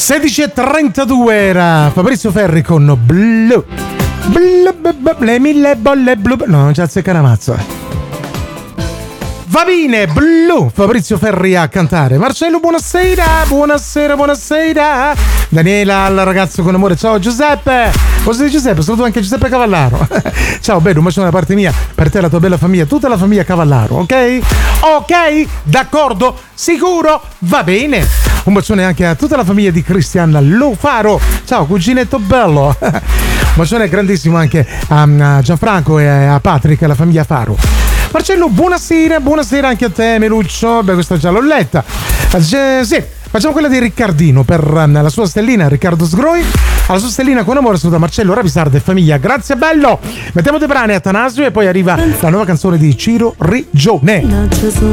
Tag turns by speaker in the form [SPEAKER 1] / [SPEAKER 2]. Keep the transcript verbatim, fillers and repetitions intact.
[SPEAKER 1] sedici e trentadue era Fabrizio Ferri con Blu. Blu, blu, blu, le mille bolle blu. No, non c'è azzecca una mazza. Va bene, Blu, Fabrizio Ferri a cantare. Marcello, buonasera, buonasera, buonasera. Daniela, al ragazzo con amore. Ciao Giuseppe. Cosa di Giuseppe? Saluto anche Giuseppe Cavallaro. Ciao, bello, un bacione da parte mia, per te e la tua bella famiglia, tutta la famiglia Cavallaro, ok? Ok, d'accordo, sicuro, va bene. Un bacione anche a tutta la famiglia di Cristian Lufaro. Ciao, cuginetto bello. Un bacione grandissimo anche a Gianfranco e a Patrick e alla famiglia Faro. Marcello, buonasera, buonasera anche a te, Meluccio. Beh, questa già l'ho letta. Eh, sì, facciamo quella di Riccardino per um, la sua stellina, Riccardo Sgroi. Alla sua stellina con amore, saluta Marcello Rapisarda e famiglia. Grazie, bello. Mettiamo dei brani, Atanasio, e poi arriva la nuova canzone di Ciro Rigione.